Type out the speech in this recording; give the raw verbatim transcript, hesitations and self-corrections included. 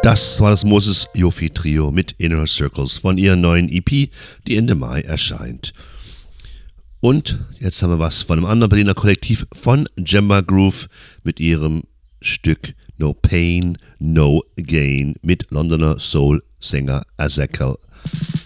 Das war das Moses Yofi Trio mit Inner Circles von ihrer neuen E P, die Ende Mai erscheint. Und jetzt haben wir was von einem anderen Berliner Kollektiv von Jemba Groove mit ihrem Stück No Pain, No Gain mit Londoner Soul-Sänger Ezekiel.